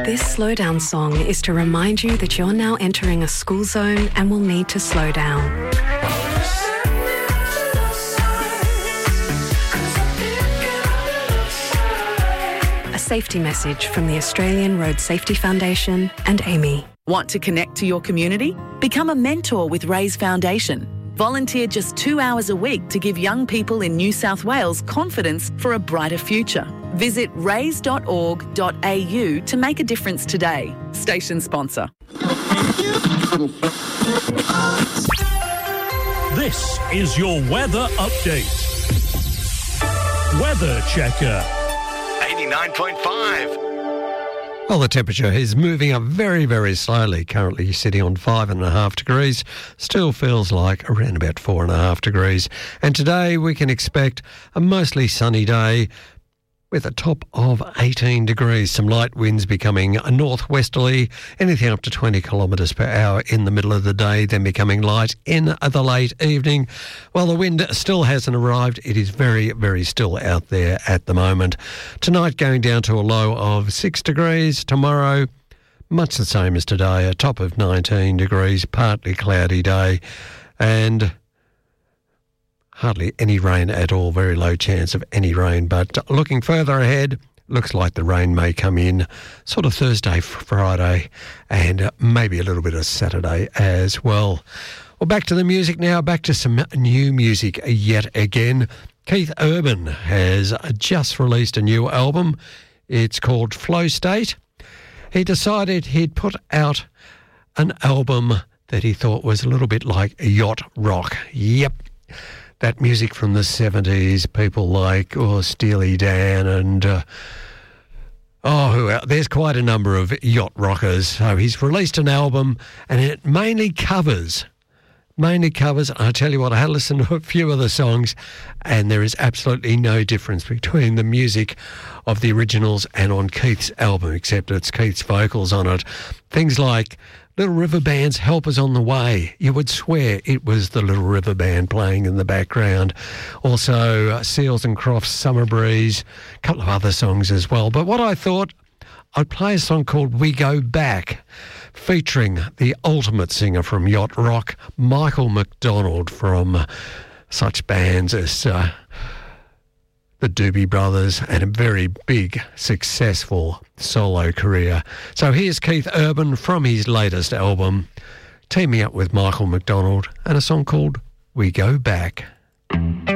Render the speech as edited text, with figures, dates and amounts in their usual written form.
This slowdown song is to remind you that you're now entering a school zone and will need to slow down. A safety message from the Australian Road Safety Foundation and Amy. Want to connect to your community? Become a mentor with Raise Foundation. Volunteer just 2 hours a week to give young people in New South Wales confidence for a brighter future. Visit raise.org.au to make a difference today. Station sponsor. This is your weather update. Weather Checker. 89.5. Well, the temperature is moving up very, very slowly. Currently sitting on 5.5 degrees. Still feels like around about 4.5 degrees. And today we can expect a mostly sunny day with a top of 18 degrees. Some light winds becoming northwesterly, anything up to 20 kilometres per hour in the middle of the day, then becoming light in the late evening. Well, the wind still hasn't arrived. It is very, very still out there at the moment. Tonight going down to a low of 6 degrees. Tomorrow, much the same as today, a top of 19 degrees, partly cloudy day, and hardly any rain at all, very low chance of any rain. But looking further ahead, looks like the rain may come in sort of Thursday, Friday, and maybe a little bit of Saturday as well. Well, back to the music now, back to some new music yet again. Keith Urban has just released a new album. It's called Flow State. He decided he'd put out an album that he thought was a little bit like yacht rock. Yep. That music from the 70s, people like Steely Dan and there's quite a number of yacht rockers. So he's released an album and it mainly covers. I tell you what, I had listened to a few of the songs and there is absolutely no difference between the music of the originals and on Keith's album, except it's Keith's vocals on it. Things like Little River Band's Help Is On The Way. You would swear it was the Little River Band playing in the background. Also, Seals and Crofts' Summer Breeze, a couple of other songs as well. But what I thought, I'd play a song called We Go Back, featuring the ultimate singer from yacht rock, Michael McDonald, from such bands as the Doobie Brothers, and a very big, successful solo career. So here's Keith Urban from his latest album, teaming up with Michael McDonald, and a song called We Go Back.